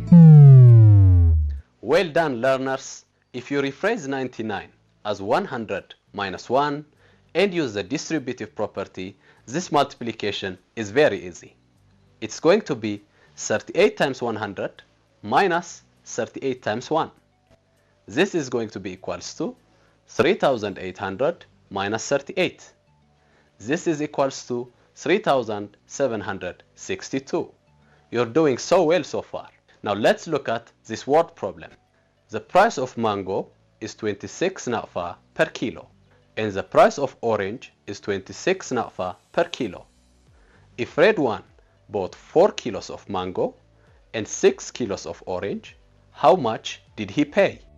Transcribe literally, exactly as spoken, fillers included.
Well done, learners. If you rephrase ninety-nine as one hundred minus one and use the distributive property, this multiplication is very easy. It's going to be thirty-eight times one hundred minus thirty-eight times one. This is going to be equals to three thousand eight hundred minus thirty-eight. This is equals to three thousand seven hundred sixty-two. You're doing so well so far. Now let's look at this word problem. The price of mango is twenty-six nafa per kilo, and the price of orange is twenty-six nafa per kilo. If Red One bought four kilos of mango and six kilos of orange, how much did he pay?